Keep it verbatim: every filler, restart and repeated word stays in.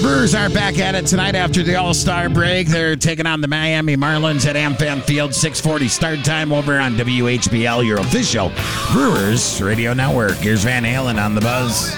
Brewers are back at it tonight after the All-Star break. They're taking on the Miami Marlins at AmFam Field. six forty start time over on W H B L, your official Brewers radio network. Here's Van Halen on the Buzz.